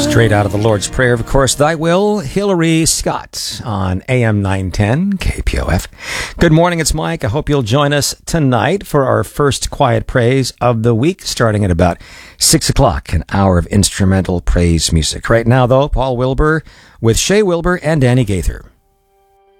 Straight out of the Lord's Prayer, of course, Thy Will, Hillary Scott on AM 910 KPOF. Good morning, it's Mike. I hope you'll join us tonight for our first quiet praise of the week, starting at about 6 o'clock, an hour of instrumental praise music. Right now, though, Paul Wilbur with Shea Wilbur and Danny Gaither.